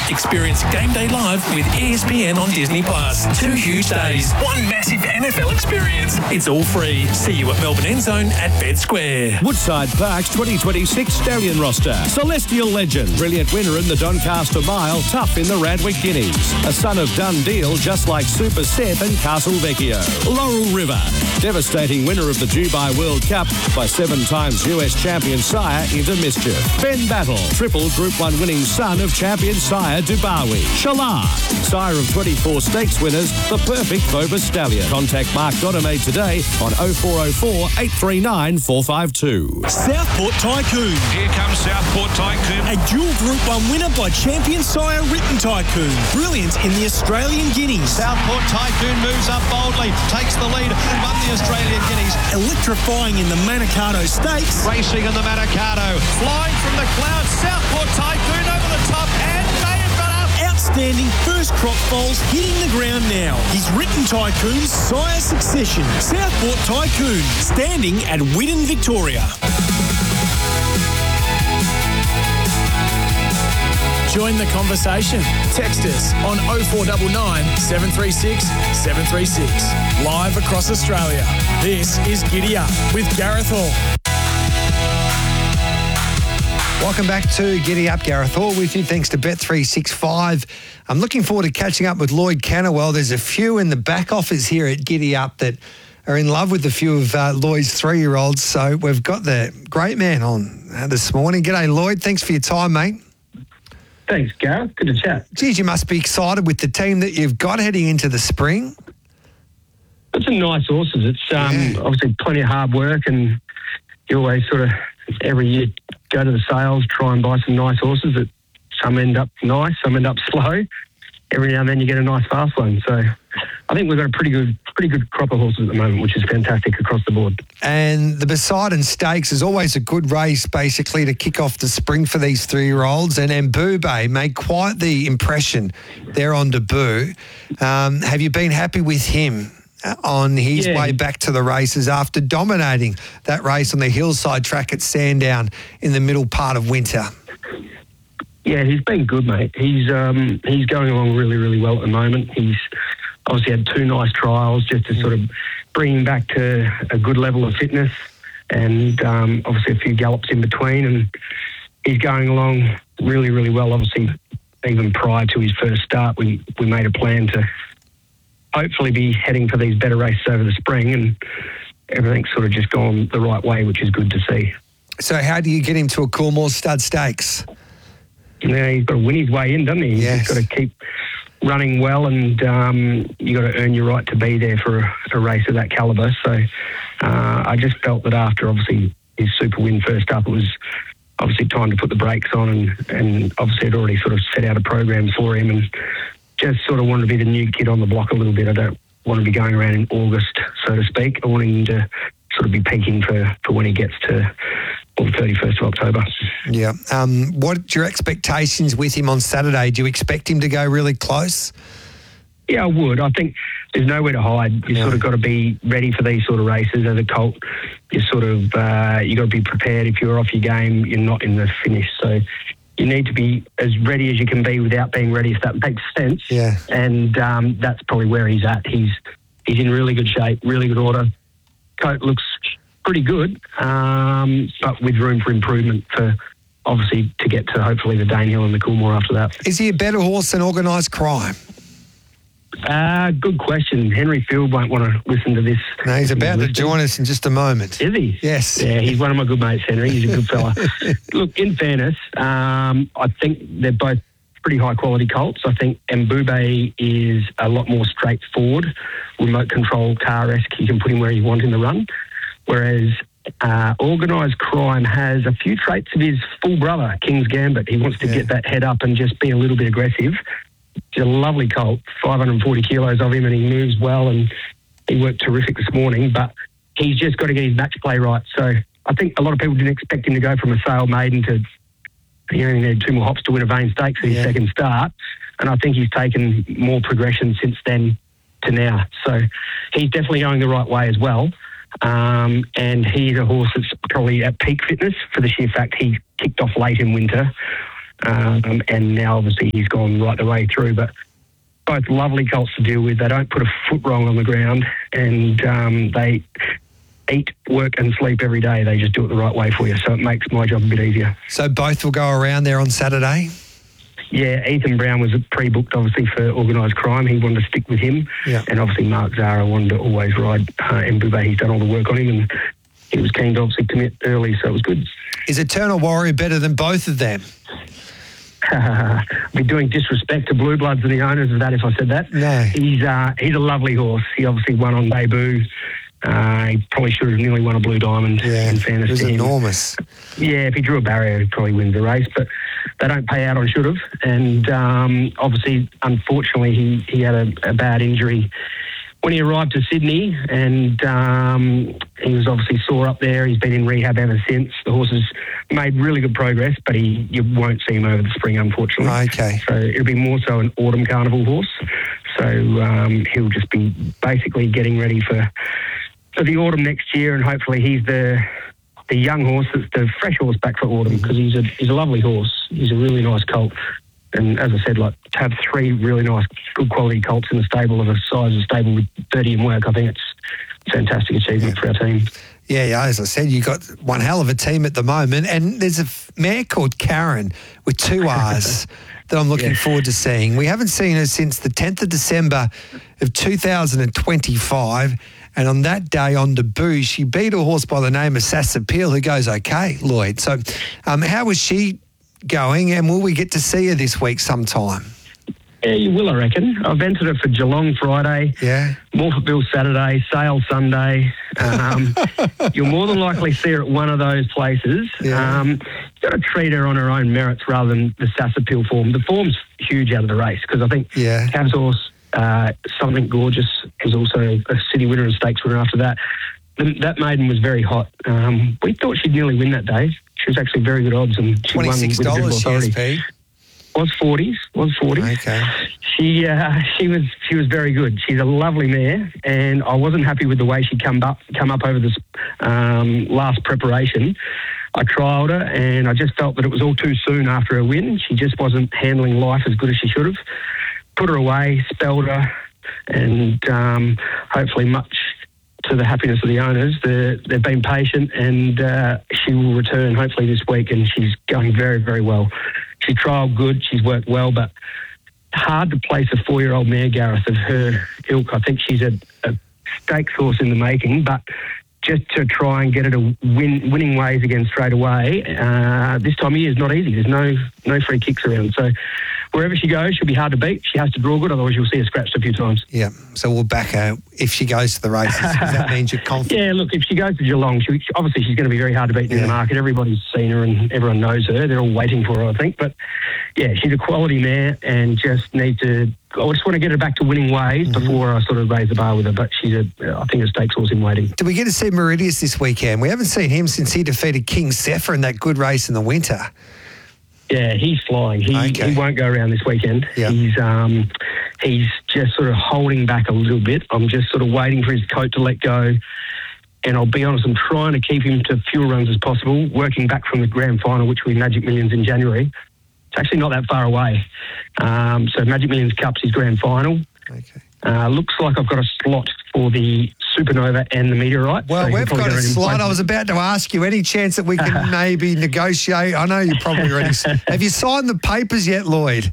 Experience Game Day Live with ESPN on Disney+. 2 huge days, 1 massive NFL experience. It's all free. See you at Melbourne End Zone at Bed Square. Woodside Park's 2026 Stallion roster. Celestial Legend, brilliant winner in the Doncaster Mile, tough in the Randwick Guineas. A son of Dundeel, just like Super Seth and Castle Vecchio. Laurel River, devastating winner of the Dubai World Cup by 7 times US champion sire Into Mischief. Ben Battle, triple Group 1 winning son of champion sire Dubawi. Shalar, sire of 24 stakes winners, the perfect Cobra Stallion. Contact Mark Dodemaid today on 0404 839 452. Southport Tycoon. Here comes Southport Tycoon. A dual Group 1 winner by champion sire Written Tycoon. Brilliant in the Australian Guineas. Southport Tycoon moves up boldly, takes the lead, won the Australian Guineas. Electrifying in the Manikato Stakes. Racing in the Manikato. Flying from the clouds, Southport Tycoon over the top and may have run up. Outstanding first crop foals hitting the ground now. He's Written Tycoon's sire succession. Southport Tycoon, standing at Widden, Victoria. Join the conversation. Text us on 0499 736 736. Live across Australia. This is Giddy Up with Gareth Hall. Welcome back to Giddy Up. Gareth Hall with you, thanks to Bet365. I'm looking forward to catching up with Lloyd Cannawell. There's a few in the back office here at Giddy Up that are in love with a few of Lloyd's 3-year-olds. So we've got the great man on this morning. G'day, Lloyd. Thanks for your time, mate. Thanks, Gareth. Good to chat. Geez, you must be excited with the team that you've got heading into the spring. Got some nice horses. It's obviously plenty of hard work, and you always sort of every year go to the sales, try and buy some nice horses that some end up nice, some end up slow. Every now and then you get a nice fast one. So I think we've got a pretty good crop of horses at the moment, which is fantastic across the board. And the Poseidon Stakes is always a good race, basically, to kick off the spring for these 3-year-olds. And Mbube made quite the impression there on debut. Have you been happy with him on his way back to the races after dominating that race on the hillside track at Sandown in the middle part of winter? Yeah, he's been good, mate. He's going along really, really well at the moment. He's obviously had 2 nice trials just to sort of bring him back to a good level of fitness, and obviously a few gallops in between, and he's going along really, really well. Obviously, even prior to his first start, we made a plan to hopefully be heading for these better races over the spring, and everything's sort of just gone the right way, which is good to see. So how do you get him to a Coolmore Stud Stakes? Yeah, he's got to win his way in, doesn't he? Yes. He's got to keep running well, and you got to earn your right to be there for a race of that calibre. So I just felt that after obviously his super win first up, it was obviously time to put the brakes on, and obviously I'd already sort of set out a program for him, and just sort of wanted to be the new kid on the block a little bit. I don't want to be going around in August, so to speak. I want him to sort of be peaking for when he gets to the 31st of October. Yeah. What are your expectations with him on Saturday? Do you expect him to go really close? Yeah, I would. I think there's nowhere to hide. You sort of got to be ready for these sort of races. As a colt, you sort of you got to be prepared. If you're off your game, you're not in the finish. So you need to be as ready as you can be without being ready, if that makes sense. Yeah. And that's probably where he's at. He's in really good shape, really good order. Coat looks pretty good, but with room for improvement for obviously to get to hopefully the Danehill and the Coolmore after that. Is he a better horse than Organised Crime? Good question. Henry Field won't want to listen to this. No, he's about to join us in just a moment. Is he? Yes. Yeah, he's one of my good mates, Henry. He's a good fella. Look, in fairness, I think they're both pretty high-quality colts. I think Mbube is a lot more straightforward, remote control car-esque. You can put him where you want in the run. Whereas Organised Crime has a few traits of his full brother, King's Gambit. He wants to get that head up and just be a little bit aggressive. He's a lovely colt, 540 kilos of him, and he moves well, and he worked terrific this morning, but he's just got to get his match play right. So I think a lot of people didn't expect him to go from a sale maiden to, he only needed 2 more hops to win a Vane Stakes in his second start, and I think he's taken more progression since then to now. So he's definitely going the right way as well. And he's a horse that's probably at peak fitness for the sheer fact he kicked off late in winter. and now obviously he's gone right the way through. But both lovely colts to deal with. They don't put a foot wrong on the ground, and they eat, work and sleep every day. They just do it the right way for you, so it makes my job a bit easier. So both will go around there on Saturday? Yeah, Ethan Brown was pre-booked, obviously, for organised crime. He wanted to stick with him. Yeah. And obviously Mark Zara wanted to always ride Mbube. He's done all the work on him, and he was keen to obviously commit early, so it was good. Is Eternal Warrior better than both of them? I'd be doing disrespect to Blue Bloods and the owners of that if I said that. No. He's a lovely horse. He obviously won on debut. He probably should have nearly won a Blue Diamond, in fairness it was to him. enormous. Yeah, if he drew a barrier, he'd probably win the race, but they don't pay out on should have. And obviously, unfortunately, he had a bad injury when he arrived to Sydney, and he was obviously sore up there. He's been in rehab ever since. The horse has made really good progress, but you won't see him over the spring, unfortunately. Okay. So it'll be more so an autumn carnival horse. So he'll just be basically getting ready for the autumn next year, and hopefully he's the young horse that's the fresh horse back for autumn, because he's a lovely horse. He's a really nice colt. And as I said, like, to have three really nice, good quality colts in the stable of a size of stable with 30 in work, I think it's a fantastic achievement for our team. Yeah, as I said, you've got one hell of a team at the moment. And there's a mare called Karen with 2 R's that I'm looking forward to seeing. We haven't seen her since the 10th of December of 2025. And on that day, on debut, she beat a horse by the name of Sassapil, who goes okay, Lloyd. So how was she going, and will we get to see her this week sometime? Yeah, you will, I reckon. I've entered her for Geelong Friday, Morphettville Saturday, Sale Sunday. You'll more than likely see her at one of those places. Yeah. You've got to treat her on her own merits rather than the Sassapil form. The form's huge out of the race, because I think Cav's horse, Something Gorgeous, was also a city winner and stakes winner after that. That maiden was very hot. We thought she'd nearly win that day. She was actually very good odds, and she won with $26 authority. CSP. Was 40s. Okay. She was very good. She's a lovely mare, and I wasn't happy with the way she'd come up over this last preparation. I trialled her, and I just felt that it was all too soon after her win. She just wasn't handling life as good as she should have. Put her away, spelled her, and hopefully much to the happiness of the owners, they've been patient, and she will return hopefully this week, and she's going very, very well. She trialled good, she's worked well, but hard to place a 4-year-old mare, Gareth, of her ilk. I think she's a stakes horse in the making, but just to try and get her to winning ways again straight away, this time of year is not easy. There's no free kicks around. So wherever she goes, she'll be hard to beat. She has to draw good, otherwise you'll see her scratched a few times. Yeah, so we'll back her if she goes to the races. That means you're confident. Yeah, look, if she goes to Geelong, obviously she's going to be very hard to beat in the market. Everybody's seen her and everyone knows her. They're all waiting for her, I think. But, yeah, she's a quality mare, and I just want to get her back to winning ways before I sort of raise the bar with her. But she's I think a stakes horse in waiting. Do we get to see Meridius this weekend? We haven't seen him since he defeated King Zephyr in that good race in the winter. Yeah, he's flying. He won't go around this weekend. Yep. He's just sort of holding back a little bit. I'm just sort of waiting for his coat to let go. And I'll be honest, I'm trying to keep him to fewer runs as possible, working back from the grand final, which will be Magic Millions in January. It's actually not that far away. So Magic Millions Cup's his grand final. Okay. Looks like I've got a slot for the Supernova and the Meteorite. Well, so we've got a slot. I was about to ask you, any chance that we can maybe negotiate? I know you're probably already... Have you signed the papers yet, Lloyd?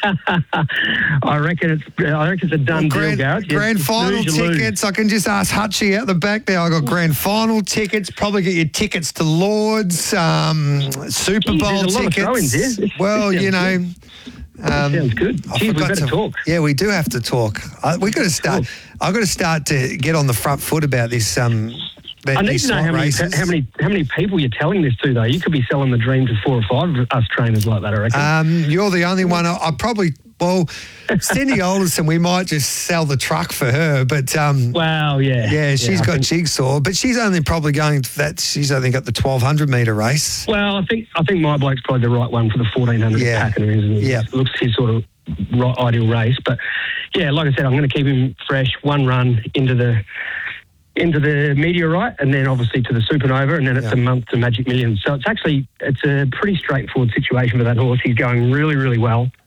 I reckon it's a done deal, Gareth. Grand final tickets. I can just ask Hutchie out the back there. I got grand final tickets. Probably get your tickets to Lords, Super Bowl tickets. Well, you know... sounds good. Gee, we better talk. Yeah, we do have to talk. We've got to start. I've got to start to get on the front foot about this. I need to know how many people you're telling this to, though. You could be selling the dream to 4 or 5 of us trainers like that, I reckon. You're the only one. I probably... Well, Cindy Alderson, we might just sell the truck for her, but... Wow, yeah. Yeah, she's got Jigsaw, but she's only probably going to that... She's only got the 1,200-metre race. Well, I think my bloke's probably the right one for the 1,400 Packer, isn't he? Yeah. Looks his sort of ideal race. But, yeah, like I said, I'm going to keep him fresh, one run into the into the Meteorite, and then obviously to the Supernova, and then it's a month to Magic Millions. So it's a pretty straightforward situation for that horse. He's going really, really well.